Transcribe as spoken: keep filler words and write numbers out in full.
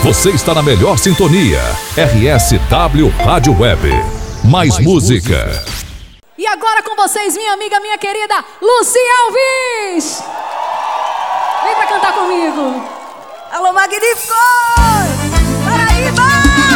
Você está na melhor sintonia. R S W Rádio Web. Mais, Mais música. música. E agora com vocês, minha amiga, minha querida Lucy Alves. Vem pra cantar comigo. Alô, Magníficos!